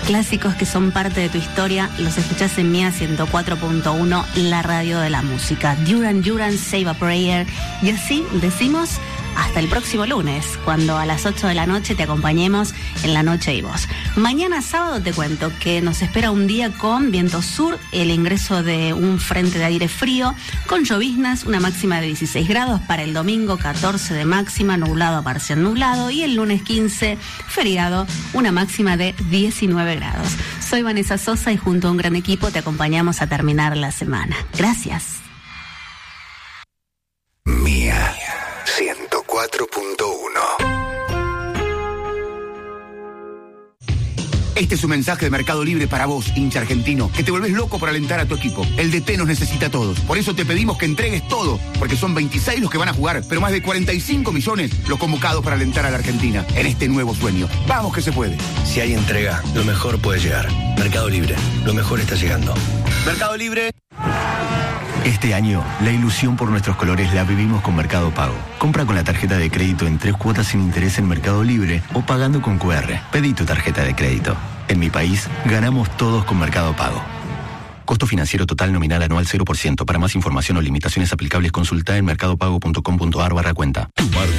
Clásicos que son parte de tu historia, los escuchás en Mía 104.1, la radio de la música. Duran Duran, Save a Prayer. Y así decimos hasta el próximo lunes, cuando a las 8 de la noche te acompañemos en La Noche y Voz. Mañana sábado te cuento que nos espera un día con viento sur, el ingreso de un frente de aire frío, con lloviznas, una máxima de 16 grados. Para el domingo 14 de máxima, nublado a parcial nublado. Y el lunes 15, feriado, una máxima de 19 grados. Soy Vanessa Sosa y junto a un gran equipo te acompañamos a terminar la semana. Gracias. Mía 104.1. Este es un mensaje de Mercado Libre para vos, hincha argentino, que te volvés loco por alentar a tu equipo. El DT nos necesita a todos. Por eso te pedimos que entregues todo, porque son 26 los que van a jugar, pero más de 45 millones los convocados para alentar a la Argentina en este nuevo sueño. Vamos que se puede. Si hay entrega, lo mejor puede llegar. Mercado Libre, lo mejor está llegando. Mercado Libre. Este año, la ilusión por nuestros colores la vivimos con Mercado Pago. Compra con la tarjeta de crédito en 3 cuotas sin interés en Mercado Libre o pagando con QR. Pedí tu tarjeta de crédito. En mi país, ganamos todos con Mercado Pago. Costo financiero total nominal anual 0%. Para más información o limitaciones aplicables, consulta en mercadopago.com.ar/cuenta.